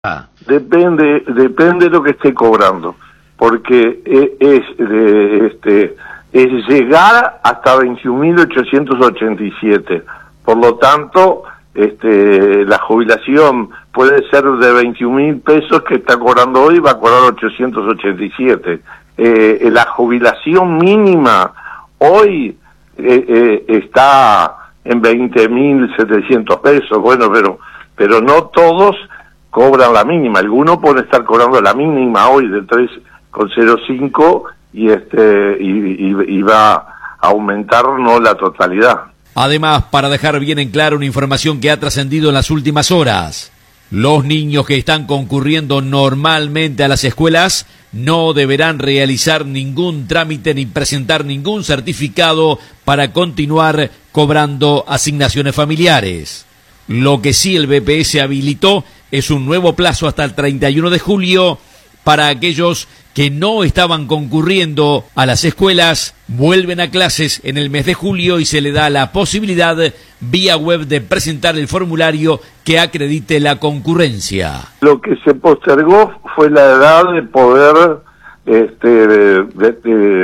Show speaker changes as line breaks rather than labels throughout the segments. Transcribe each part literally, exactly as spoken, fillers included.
Ah.
Depende, depende de lo que esté cobrando, porque es, es, de, este, es llegar hasta veintiún mil ochocientos ochenta y siete. Por lo tanto, este, la jubilación puede ser de veintiún mil pesos que está cobrando hoy, va a cobrar ochocientos ochenta y siete. Eh, la jubilación mínima hoy eh, eh, está en veinte mil setecientos pesos. Bueno, pero, pero no todos cobran la mínima. Algunos pueden estar cobrando la mínima hoy de tres coma cero cinco y este y, y, y va a aumentar no la totalidad.
Además, para dejar bien en claro una información que ha trascendido en las últimas horas, los niños que están concurriendo normalmente a las escuelas no deberán realizar ningún trámite ni presentar ningún certificado para continuar cobrando asignaciones familiares. Lo que sí el B P S habilitó es un nuevo plazo hasta el treinta y uno de julio para aquellos que no estaban concurriendo a las escuelas, vuelven a clases en el mes de julio y se le da la posibilidad vía web de presentar el formulario que acredite la concurrencia.
Lo que se postergó fue la edad de poder este, de, de,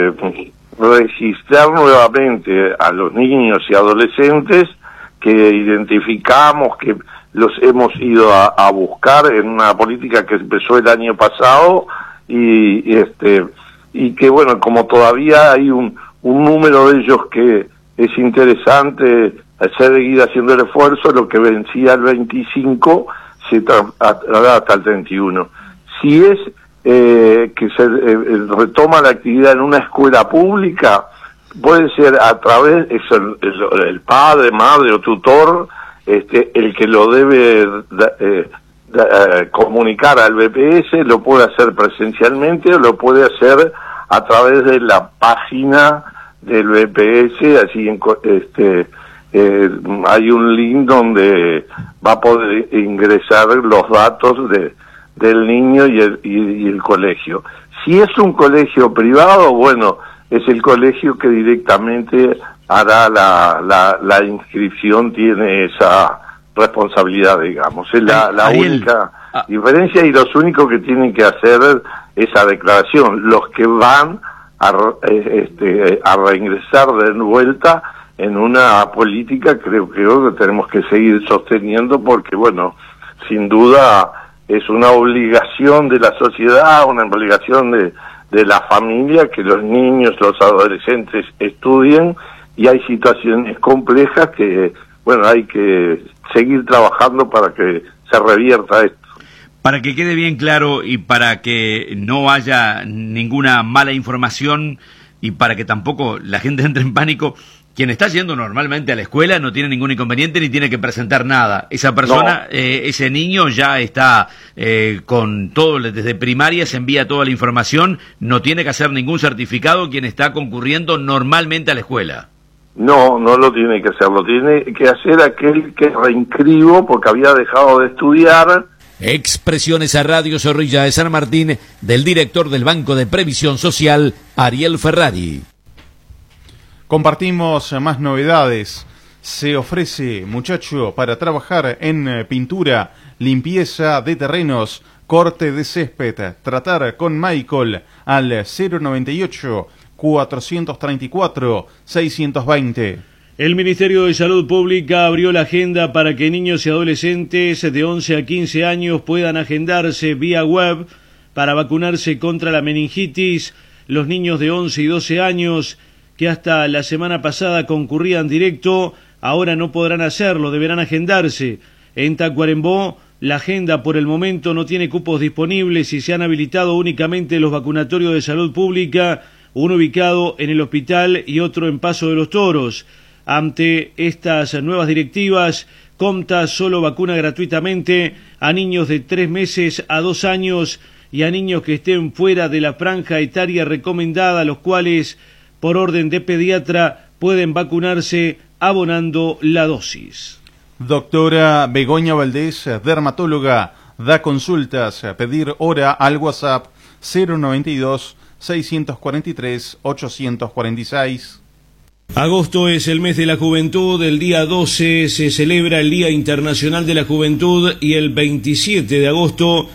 de registrar nuevamente a los niños y adolescentes que identificamos, que los hemos ido a, a buscar en una política que empezó el año pasado y, y este y que bueno, como todavía hay un, un número de ellos que es interesante seguir haciendo el esfuerzo, lo que vencía el veinticinco se traslada hasta el treinta y uno. Si es eh, que se eh, retoma la actividad en una escuela pública, puede ser a través, es el, el, el padre, madre o tutor, este, el que lo debe eh, eh, comunicar al B P S, lo puede hacer presencialmente o lo puede hacer a través de la página del B P S, así en, este, eh, hay un link donde va a poder ingresar los datos de, del niño y el, y, y el colegio. Si es un colegio privado, bueno, es el colegio que directamente hará la, la, la inscripción, tiene esa responsabilidad, digamos. Es la, la
Ariel,
única
ah.
diferencia y los únicos que tienen que hacer esa declaración, los que van a, este, a reingresar de vuelta en una política, creo, creo que tenemos que seguir sosteniendo porque, bueno, sin duda es una obligación de la sociedad, una obligación de de la familia, que los niños, los adolescentes estudien, y hay situaciones complejas que, bueno, hay que seguir trabajando para que se revierta esto.
Para que quede bien claro y para que no haya ninguna mala información y para que tampoco la gente entre en pánico, quien está yendo normalmente a la escuela no tiene ningún inconveniente ni tiene que presentar nada. Esa persona, no. eh, ese niño ya está eh, con todo, desde primaria se envía toda la información, no tiene que hacer ningún certificado quien está concurriendo normalmente a la escuela.
No, no lo tiene que hacer, lo tiene que hacer aquel que reinscribo porque había dejado de estudiar.
Expresiones a Radio Zorrilla de San Martín del director del Banco de Previsión Social, Ariel Ferrari.
Compartimos más novedades. Se ofrece, muchacho, para trabajar en pintura, limpieza de terrenos, corte de césped. Tratar con Michael al cero noventa y ocho, cuatrocientos treinta y cuatro, seiscientos veinte.
El Ministerio de Salud Pública abrió la agenda para que niños y adolescentes de once a quince años puedan agendarse vía web para vacunarse contra la meningitis. Los niños de once y doce años que hasta la semana pasada concurrían directo, ahora no podrán hacerlo, deberán agendarse. En Tacuarembó, la agenda por el momento no tiene cupos disponibles y se han habilitado únicamente los vacunatorios de salud pública, uno ubicado en el hospital y otro en Paso de los Toros. Ante estas nuevas directivas, Comta solo vacuna gratuitamente a niños de tres meses a dos años y a niños que estén fuera de la franja etaria recomendada, los cuales por orden de pediatra pueden vacunarse abonando la dosis.
Doctora Begoña Valdés, dermatóloga, da consultas. Pedir hora al WhatsApp cero noventa y dos, seiscientos cuarenta y tres, ochocientos cuarenta y seis.
Agosto es el mes de la juventud, el día doce se celebra el Día Internacional de la Juventud y el veintisiete de agosto